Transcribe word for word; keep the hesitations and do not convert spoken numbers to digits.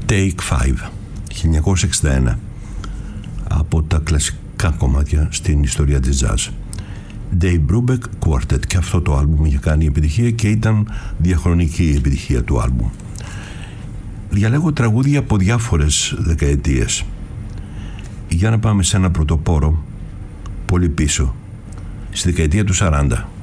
Take Five, χίλια εννιακόσια εξήντα ένα, από τα κλασικά κομμάτια στην ιστορία της jazz. Dave Brubeck Quartet, και αυτό το άλμπουμ είχε κάνει επιτυχία και ήταν διαχρονική η επιτυχία του άλμπουμ. Διαλέγω τραγούδια από διάφορες δεκαετίες. Για να πάμε σε ένα πρωτοπόρο πολύ πίσω, στη δεκαετία του σαράντα.